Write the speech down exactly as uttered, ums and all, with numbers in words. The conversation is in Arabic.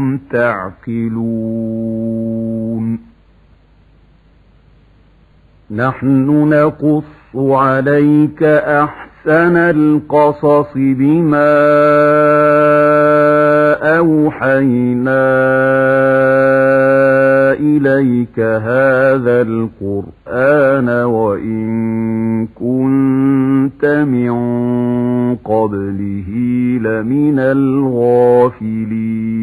تعقلون. نحن نقص عليك أحسن القصص بما أوحينا إليك هذا القرآن وإن كنت من قبله لمن الغافلين.